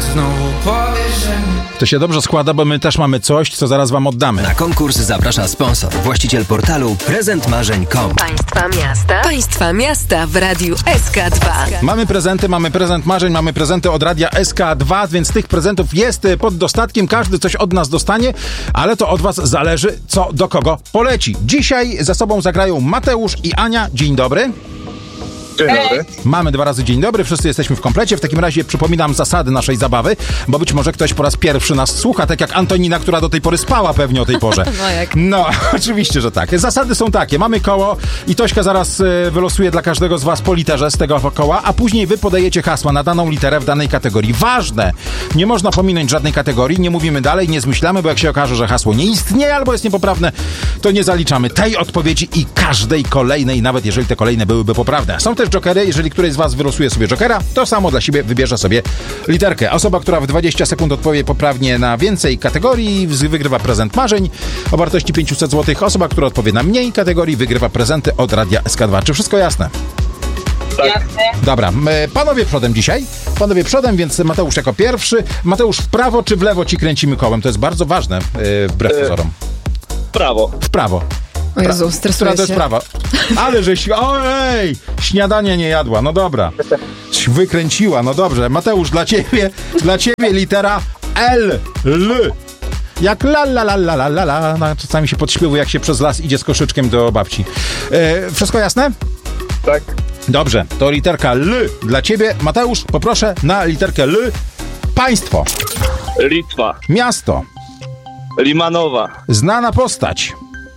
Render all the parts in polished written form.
znowu powiesz, że nie. To się dobrze składa, bo my też mamy coś, co zaraz wam oddamy. Na konkurs zaprasza sponsor, właściciel portalu prezentmarzeń.com. Państwa miasta w Radiu SK2. Mamy prezent marzeń, mamy prezenty od Radia SK2, więc tych prezentów jest pod dostatkiem, każdy coś od nas dostanie, ale to od was zależy, co do kogo poleci. Dzisiaj ze sobą zagrają Mateusz i Ania. Dzień dobry. Dzień dobry. Mamy 2 razy dzień dobry, wszyscy jesteśmy w komplecie. W takim razie przypominam zasady naszej zabawy, bo być może ktoś po raz pierwszy nas słucha, tak jak Antonina, która do tej pory spała pewnie o tej porze. No, oczywiście, że tak. Zasady są takie. Mamy koło i Tośka zaraz wylosuje dla każdego z was po literze z tego koła, a później wy podajecie hasła na daną literę w danej kategorii. Ważne! Nie można pominąć żadnej kategorii, nie mówimy dalej, nie zmyślamy, bo jak się okaże, że hasło nie istnieje albo jest niepoprawne, to nie zaliczamy tej odpowiedzi i każdej kolejnej, nawet jeżeli te kolejne byłyby poprawne. Są też jokery, jeżeli któryś z was wylosuje sobie jokera, to samo dla siebie wybierze sobie literkę. Osoba, która w 20 sekund odpowie poprawnie na więcej kategorii, wygrywa prezent marzeń o wartości 500 zł. Osoba, która odpowie na mniej kategorii, wygrywa prezenty od Radia SK2. Czy wszystko jasne? Tak. Jasne. Dobra, panowie przodem dzisiaj. Panowie przodem, więc Mateusz jako pierwszy. Mateusz, w prawo czy w lewo ci kręcimy kołem? To jest bardzo ważne, wbrew pozorom. Prawo. W prawo. O Jezu, stresuję Która to jest się. prawa? Ale żeś... Ojej! Śniadania nie jadła. No dobra. Wykręciła. No dobrze. Mateusz, dla ciebie litera L. L. Jak la la la la la la la. No, czasami się podśpiewuje, jak się przez las idzie z koszyczkiem do babci. Wszystko jasne? Tak. Dobrze. To literka L dla ciebie. Mateusz, poproszę na literkę L. Państwo. Litwa. Miasto. Limanowa. Znana postać.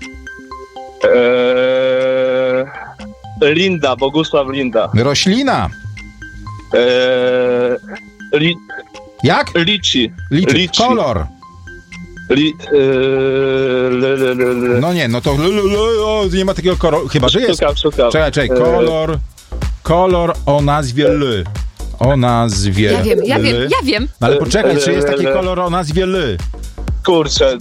Linda. Bogusław Linda. Roślina. Jak? Liczy. Liczy. Kolor. No nie, no to nie ma takiego koloru. Chyba, że jest. Szukam. Czekaj. Kolor o nazwie L. O nazwie Ja L. wiem. No ale poczekaj, czy jest taki kolor o nazwie L? Kurczę.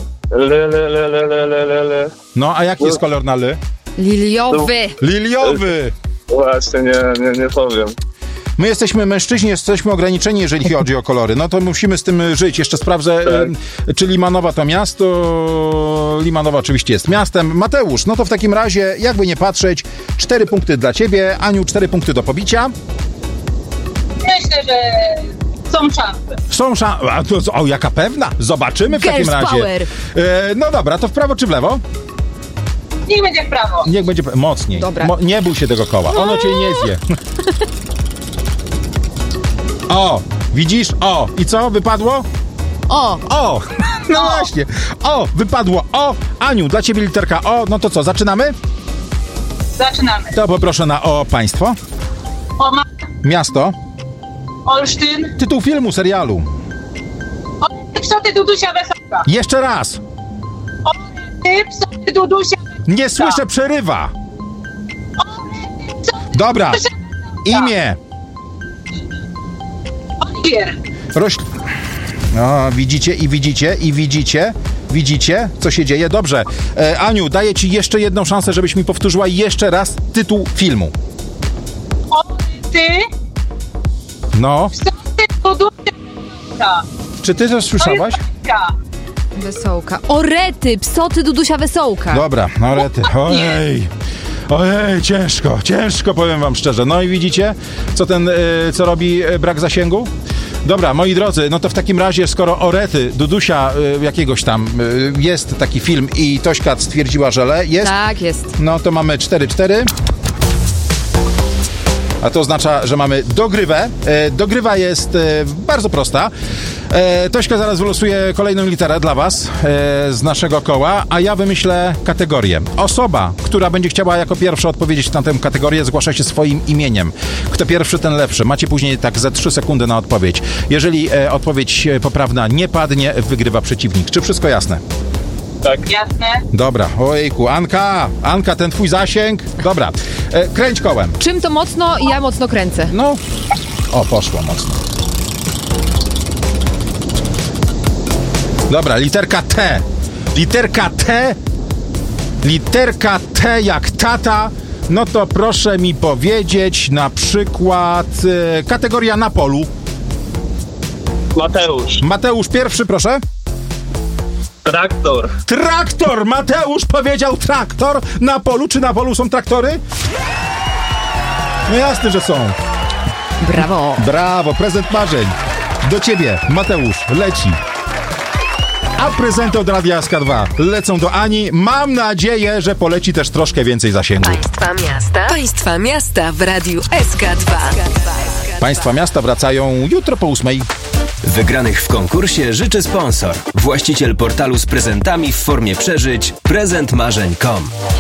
No, a jaki jest kolor na L? Liliowy. Liliowy! Właśnie, nie powiem. My jesteśmy mężczyźni, jesteśmy ograniczeni, jeżeli chodzi o kolory. No to musimy z tym żyć. Jeszcze sprawdzę, czy Limanowa to miasto. Limanowa oczywiście jest miastem. Mateusz, no to w takim razie, jakby nie patrzeć, 4 punkty dla ciebie. Aniu, 4 punkty do pobicia. Myślę, że są szanse. Są szanse. O, jaka pewna. Zobaczymy w takim Girls razie. power. No dobra, to w prawo czy w lewo? Niech będzie w prawo. Niech będzie mocniej. Dobra. Nie bój się tego koła. Ono cię nie zje. O, widzisz? O, i co? Wypadło? O, no właśnie. O, wypadło. O, Aniu, dla ciebie literka O. No to co, zaczynamy? Zaczynamy. To poproszę na O państwo. Miasto. Olsztyn. Tytuł filmu, serialu. Psoty Dudusia Wesołka. Jeszcze raz. Psoty Dudusia. Nie słyszę, przerywa. Dobra. Imię. Oliwier. No, widzicie, co się dzieje? Dobrze. Aniu, daję ci jeszcze jedną szansę, żebyś mi powtórzyła jeszcze raz tytuł filmu. Ty. No. Psoty Dudusia Wesołka. Czy ty to słyszałaś? Wesołka. Orety, psoty Dudusia Wesołka. Dobra, no rety. Ojej, ciężko, powiem wam szczerze. No i widzicie, co robi brak zasięgu? Dobra, moi drodzy, no to w takim razie, skoro Orety, Dudusia jakiegoś tam jest taki film i Tośka stwierdziła, że jest. Tak, jest. No to mamy 4-4. A to oznacza, że mamy dogrywę. Dogrywa jest bardzo prosta. Tośka zaraz wylosuje kolejną literę dla was z naszego koła, a ja wymyślę kategorię. Osoba, która będzie chciała jako pierwsza odpowiedzieć na tę kategorię, zgłasza się swoim imieniem. Kto pierwszy, ten lepszy. Macie później tak ze 3 sekundy na odpowiedź. Jeżeli odpowiedź poprawna nie padnie, wygrywa przeciwnik. Czy wszystko jasne? Tak. Jasne. Dobra, ojejku, Anka, ten twój zasięg. Dobra, kręć kołem. Czym to mocno i ja mocno kręcę. No, o, poszło mocno. Dobra, literka T. Literka T jak tata. No to proszę mi powiedzieć na przykład kategoria na polu. Mateusz. Mateusz pierwszy, proszę. Traktor. Traktor! Mateusz powiedział traktor. Na polu, czy na polu są traktory? No jasne, że są. Brawo. Brawo, prezent marzeń. Do ciebie, Mateusz, leci. A prezenty od Radia SK2 lecą do Ani. Mam nadzieję, że poleci też troszkę więcej zasięgu. Państwa miasta w Radiu SK2. Państwa miasta wracają jutro po 8:00. Wygranych w konkursie życzy sponsor. Właściciel portalu z prezentami w formie przeżyć prezentmarzeń.com.